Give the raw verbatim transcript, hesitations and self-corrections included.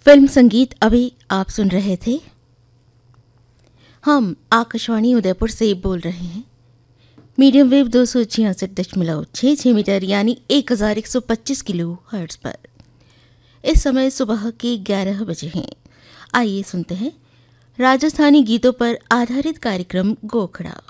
Film संगीत अभी आप सुन रहे थे। हम आकाशवाणी उदयपुर से बोल रहे हैं। मीडियम वेव दो सौ छियासठ दशमलव छः छः मीटर यानी एक हज़ार एक सौ पच्चीस किलो हर्ट्ज पर। इस समय सुबह के ग्यारह बजे हैं। आइए सुनते हैं राजस्थानी गीतों पर आधारित कार्यक्रम गोखड़ा।